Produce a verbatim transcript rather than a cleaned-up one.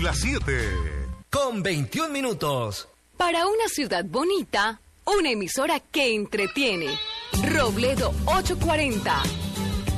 las siete. Con veintiún minutos. Para una ciudad bonita, una emisora que entretiene. Robledo ochocientos cuarenta.